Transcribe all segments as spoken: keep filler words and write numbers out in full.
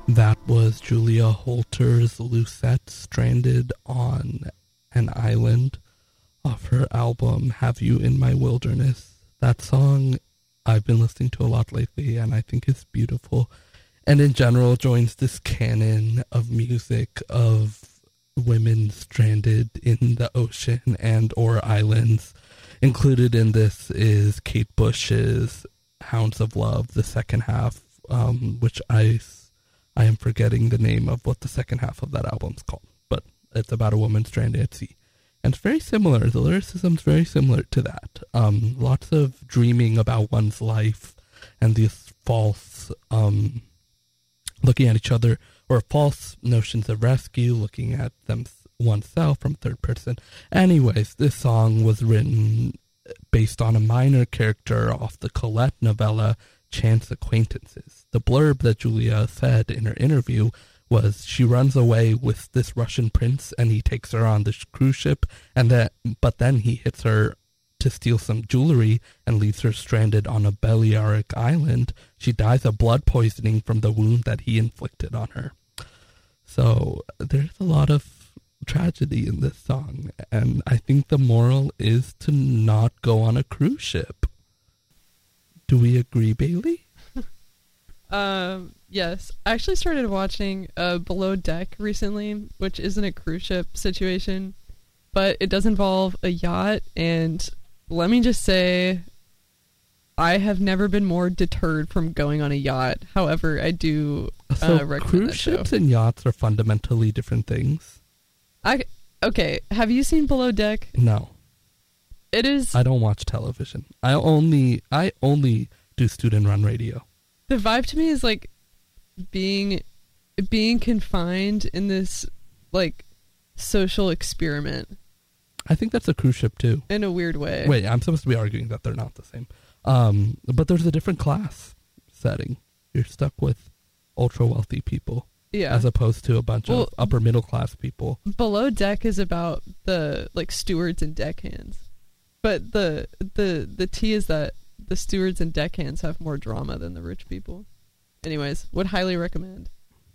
That was Julia Holter's Lucette, Stranded on an Island, off her album Have You in My Wilderness. That song I've been listening to a lot lately, and I think it's beautiful. And in general, joins this canon of music of women stranded in the ocean and or islands. Included in this is Kate Bush's Hounds of Love, the second half, um, which I... I am forgetting the name of what the second half of that album's called, but it's about a woman stranded at sea. And it's very similar. The lyricism's very similar to that. Um, lots of dreaming about one's life and these false, um, looking at each other, or false notions of rescue, looking at them oneself from third person. Anyways, this song was written based on a minor character off the Colette novella, Chance Acquaintances. The blurb that Julia said in her interview was she runs away with this Russian prince and he takes her on this cruise ship, and that but then he hits her to steal some jewelry and leaves her stranded on a Balearic island. She dies of blood poisoning from the wound that he inflicted on her. So there's a lot of tragedy in this song, and I think the moral is to not go on a cruise ship. Do we agree, Bailey? um, yes. I actually started watching uh, Below Deck recently, which isn't a cruise ship situation, but it does involve a yacht, and let me just say, I have never been more deterred from going on a yacht. However, I do uh, so recommend cruise that show. ships and yachts are fundamentally different things. I Okay, have you seen Below Deck? No. It is... I don't watch television. I only I only do student-run radio. The vibe to me is like being being confined in this like social experiment. I think that's a cruise ship too. In a weird way. Wait, I'm supposed to be arguing that they're not the same. Um, but there's a different class setting. You're stuck with ultra-wealthy people. Yeah. As opposed to a bunch well, of upper-middle class people. Below Deck is about the like stewards and deckhands. But the the the tea is that the stewards and deckhands have more drama than the rich people. Anyways, would highly recommend.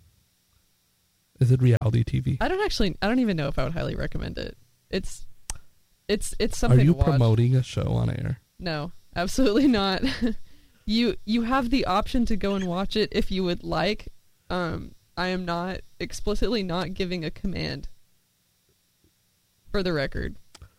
Is it reality T V? I don't actually. I don't even know if I would highly recommend it. It's it's it's something. Are you to watch. promoting a show on air? No, absolutely not. you you have the option to go and watch it if you would like. Um, I am not explicitly not giving a command. For the record.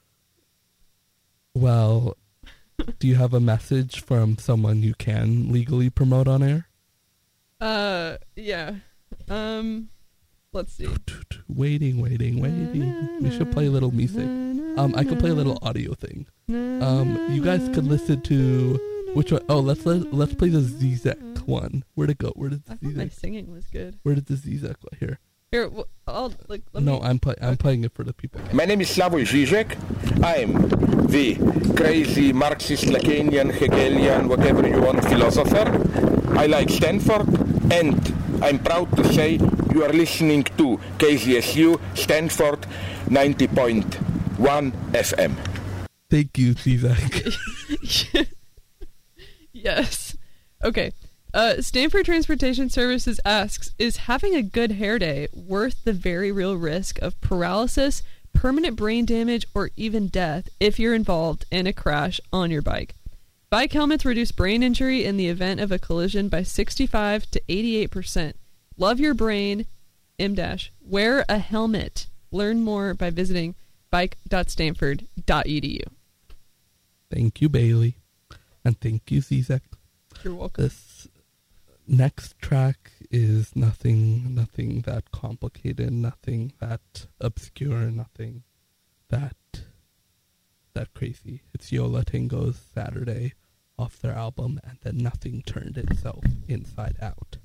Well, do you have a message from someone you can legally promote on air? Uh, yeah. Um, let's see. Waiting, waiting, waiting. We should play a little music. Um, I could play a little audio thing. Um, you guys could listen to which one? Oh, let's let let's play the Zizek one. Where'd it go? Where did the I thought Zizek? my singing was good. Where did the Zizek go? Here. Here, well, I'll like. Let No, me... I'm play. I'm okay. playing it for the people. My name is Slavoj Žižek. I'm the crazy Marxist, Lacanian, Hegelian, whatever you want, philosopher. I like Stanford, and I'm proud to say you are listening to K Z S U Stanford ninety point one F M. Thank you, Zizek. Yes. Okay. Uh, Stanford Transportation Services asks, is having a good hair day worth the very real risk of paralysis, permanent brain damage, or even death if you're involved in a crash on your bike? Bike helmets reduce brain injury in the event of a collision by sixty-five to eighty-eight percent. Love your brain. M dash. Wear a helmet. Learn more by visiting bike dot stanford dot e d u. Thank you, Bailey. And thank you, Zizek. You're welcome. This next track is nothing, nothing that complicated, nothing that obscure, nothing that that crazy. It's Yo La Tengo's Saturday off their album, And Then Nothing Turned Itself Inside Out.